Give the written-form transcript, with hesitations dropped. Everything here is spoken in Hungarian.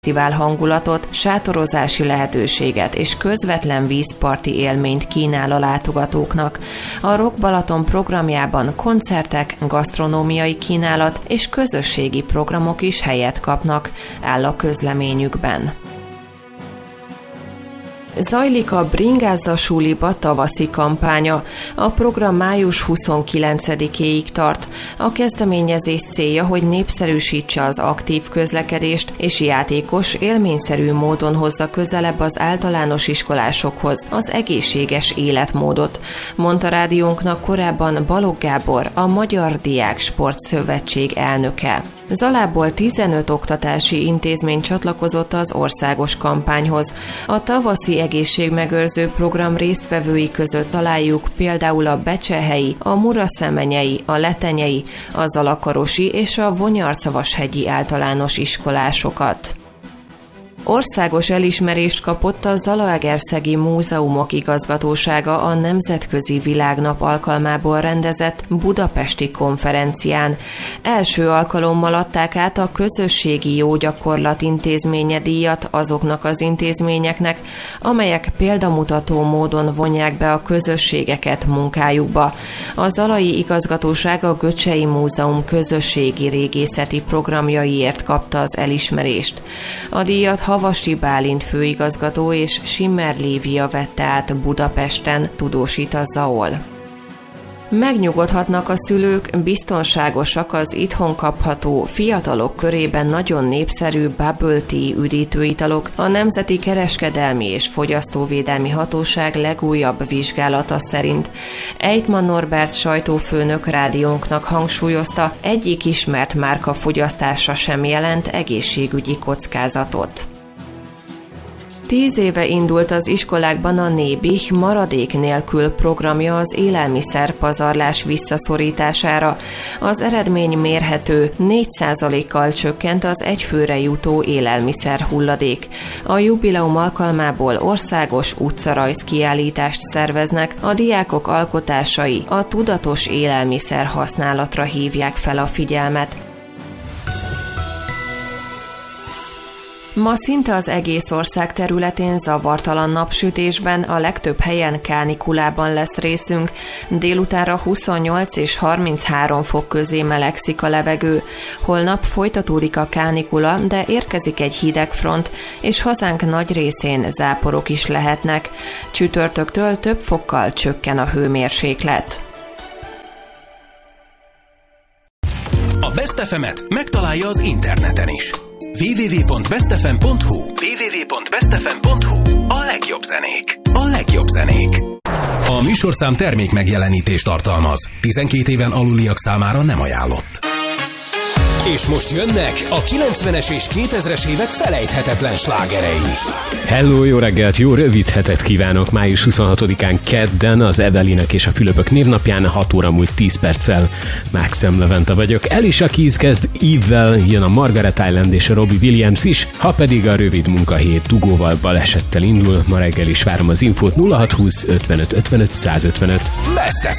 fesztivál hangulatot, sátorozási lehetőséget és közvetlen vízparti élményt kínál a látogatóknak. A Rock Balaton programjában koncertek, gasztronómiai kínálat és közösségi programok is helyet kapnak, áll a közleményükben. Zajlik a Bringázza Suliba tavaszi kampánya. A program május 29-éig tart. A kezdeményezés célja, hogy népszerűsítse az aktív közlekedést, és játékos, élményszerű módon hozza közelebb az általános iskolásokhoz az egészséges életmódot, mondta rádiónknak korábban Balogh Gábor, a Magyar Diák Sportszövetség elnöke. Zalából 15 oktatási intézmény csatlakozott az országos kampányhoz. A tavaszi egészségmegőrző program résztvevői között találjuk például a Becsehelyi, a Muraszemenyei, a Letenyei, a Zalakarosi és a Vonyarszavashegyi általános iskolásokat. Országos elismerést kapott a Zalaegerszegi Múzeumok Igazgatósága a Nemzetközi Világnap alkalmából rendezett budapesti konferencián. Első alkalommal adták át a Közösségi Jó Gyakorlat Intézménye díjat azoknak az intézményeknek, amelyek példamutató módon vonják be a közösségeket munkájukba. A Zalai Igazgatóság a Göcsei Múzeum közösségi régészeti programjaiért kapta az elismerést. A díjat Havasi Bálint főigazgató és Simmer Lívia vette át Budapesten, tudósít a ZAOL. Megnyugodhatnak a szülők, biztonságosak az itthon kapható, fiatalok körében nagyon népszerű bubble tea üdítőitalok. A Nemzeti Kereskedelmi és Fogyasztóvédelmi Hatóság legújabb vizsgálata szerint. Ejtman Norbert sajtófőnök rádiónknak hangsúlyozta, egyik ismert márka fogyasztása sem jelent egészségügyi kockázatot. 10 éve indult az iskolákban a Nébih maradék nélkül programja az élelmiszerpazarlás visszaszorítására. Az eredmény mérhető, 4%-kal csökkent az egyfőre jutó élelmiszer hulladék. A jubileum alkalmából országos utcarajz kiállítást szerveznek, a diákok alkotásai a tudatos élelmiszer használatra hívják fel a figyelmet. Ma szinte az egész ország területén zavartalan napsütésben, a legtöbb helyen kánikulában lesz részünk. Délutánra 28 és 33 fok közé melegszik a levegő. Holnap folytatódik a kánikula, de érkezik egy hideg front, és hazánk nagy részén záporok is lehetnek. Csütörtöktől több fokkal csökken a hőmérséklet. A Best FM-et megtalálja az interneten is. www.bestfm.hu www.bestfm.hu A legjobb zenék. A legjobb zenék. A műsorszám termék megjelenítést tartalmaz. 12 éven aluliak számára nem ajánlott. És most jönnek a 90-es és 2000-es évek felejthetetlen slágerei. Hello, jó reggelt, jó rövid hetet kívánok! Május 26-án kedden az Evelinek és a Fülöpök névnapján 6 óra múlt 10 perccel Maxem Levente vagyok. Alicia Keys kezd Eve-vel, jön a Margaret Island és a Robbie Williams is, ha pedig a rövid munkahét dugóval, balesettel indul. Ma reggel is várom az infót 0620 55 55 155. Best